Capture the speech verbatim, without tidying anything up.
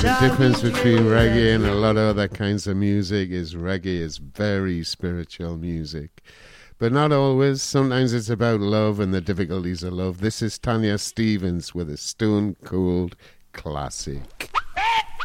The difference between reggae and a lot of other kinds of music is reggae is very spiritual music. But not always. Sometimes it's about love and the difficulties of love. This is Tanya Stevens with a stone-cold classic.